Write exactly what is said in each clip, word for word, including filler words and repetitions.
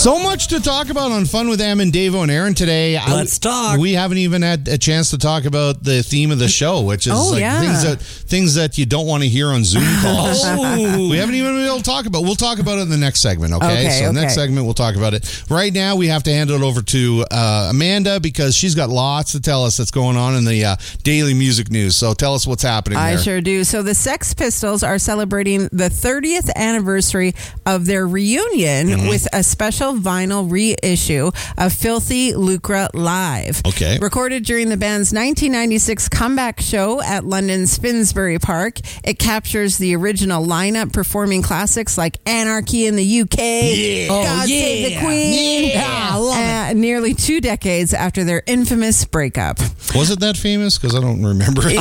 So much to talk about on Fun with Am and Davo and Aaron today. Let's talk. We haven't even had a chance to talk about the theme of the show, which is Oh, like yeah. things that things that you don't want to hear on Zoom calls. We haven't even been able to talk about. We'll talk about it in the next segment. Okay, Okay, so okay. next segment we'll talk about it. Right now we have to hand it over to uh, Amanda because she's got lots to tell us that's going on in the uh, daily music news. So tell us what's happening I there. sure do. So the Sex Pistols are celebrating the thirtieth anniversary of their reunion Mm-hmm. with a special vinyl reissue of Filthy Lucre Live. Okay. Recorded during the band's nineteen ninety-six comeback show at London's Finsbury Park, it captures the original lineup performing classics like Anarchy in the U K, Yeah. God Oh, Save the yeah. Queen, Yeah, I love uh, nearly two decades after their infamous breakup. Was it that famous? Because I don't remember it.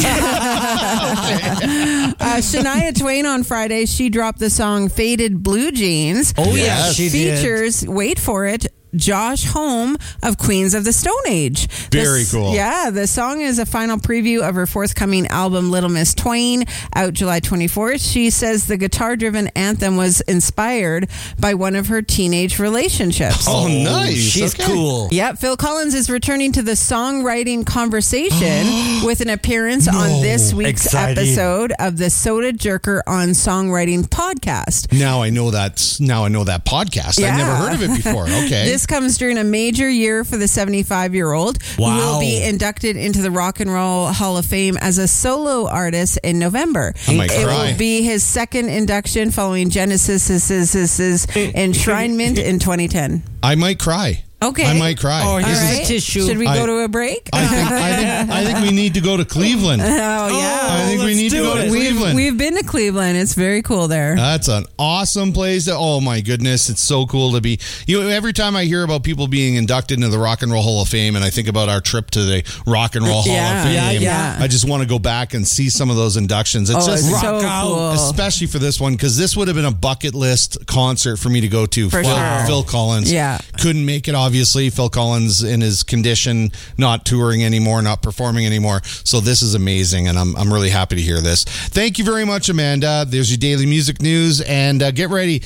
Uh, Shania Twain on Friday, she dropped the song Faded Blue Jeans. Oh, Yes. yeah, she did. Features, wait for it, Josh Homme of Queens of the Stone Age. Very This- cool. Yeah, the song is a final preview of her forthcoming album Little Miss Twain, out July twenty-fourth. She says the guitar-driven anthem was inspired by one of her teenage relationships. Oh, nice. She's Okay. cool. Yep, Phil Collins is returning to the songwriting conversation with an appearance on this week's Exciting. episode of the Soda Jerker on Songwriting podcast. Now I know that. Now I know that podcast. Yeah. I've never heard of it before. Okay. This comes during a major year for the seventy-five-year-old who Wow. will be inducted into the Rock and Roll Hall of Fame as a solo artist in November. I might it cry. will be his second induction following Genesis' enshrinement in twenty ten. I might cry. Okay. I might cry. Oh, All here's right. a tissue. Should we I- go to a break? I think, I think I think we need to go to Cleveland. Oh, yeah. I think we let's need to do go to it. Cleveland. We've been to Cleveland. It's very cool there. That's an awesome place. To, oh my goodness, it's so cool to be. You know, every time I hear about people being inducted into the Rock and Roll Hall of Fame, and I think about our trip to the Rock and Roll Hall Yeah, of Fame, yeah, yeah. I just want to go back and see some of those inductions. It's Oh, just it's so rock out. cool. especially for this one because this would have been a bucket list concert for me to go to. For Phil, sure. Phil Collins, Yeah. couldn't make it. Obviously, Phil Collins in his condition, not touring anymore, not performing anymore. So this is amazing, and I'm I'm really happy to hear this. Thank you very much, Amanda. There's your daily music news, and uh, get ready.